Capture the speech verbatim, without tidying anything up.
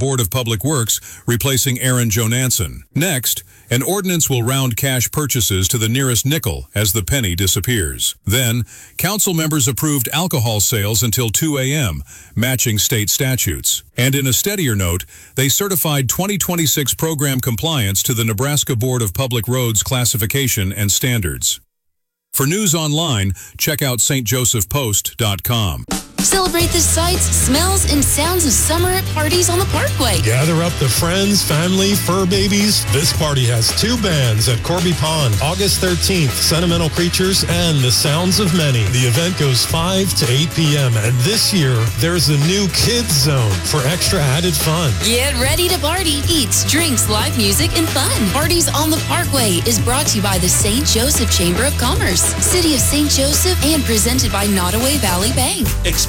Board of Public Works, replacing Aaron Jonansson. Next, an ordinance will round cash purchases to the nearest nickel as the penny disappears. Then, council members approved alcohol sales until two a m, matching state statutes. And in a steadier note, they certified twenty twenty-six program compliance to the Nebraska Board of Public Roads classification and standards. For news online, check out s t joseph post dot com. Celebrate the sights, smells, and sounds of summer at Parties on the Parkway. Gather up the friends, family, fur babies. This party has two bands at Corby Pond. August thirteenth, Sentimental Creatures and The Sounds of Many. The event goes five to eight p m And this year, there's a new kids zone for extra added fun. Get ready to party, eats, drinks, live music, and fun. Parties on the Parkway is brought to you by the Saint Joseph Chamber of Commerce, City of Saint Joseph, and presented by Nottoway Valley Bank.